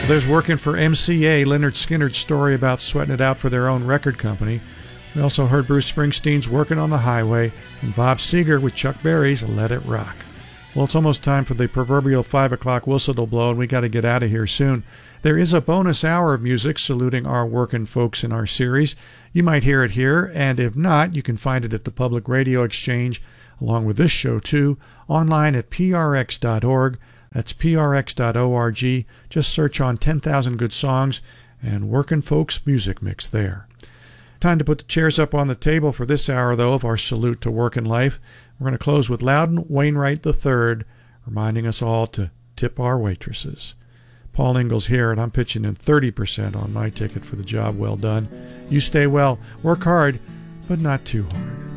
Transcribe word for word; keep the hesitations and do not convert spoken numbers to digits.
there's working for M C A, Leonard Skinner's story about sweating it out for their own record company. We also heard Bruce Springsteen's Working on the Highway and Bob Seger with Chuck Berry's Let It Rock. Well, it's almost time for the proverbial five o'clock whistle to blow, and we got to get out of here soon. There is a bonus hour of music saluting our working folks in our series. You might hear it here, and if not, you can find it at the Public Radio Exchange, along with this show too, online at P R X dot org. That's P R X dot org. Just search on ten thousand Good Songs and Working Folks Music Mix there. Time to put the chairs up on the table for this hour, though, of our salute to working life. We're going to close with Loudon Wainwright the third, reminding us all to tip our waitresses. Paul Ingalls here, and I'm pitching in thirty percent on my ticket for the job well done. You stay well, work hard, but not too hard.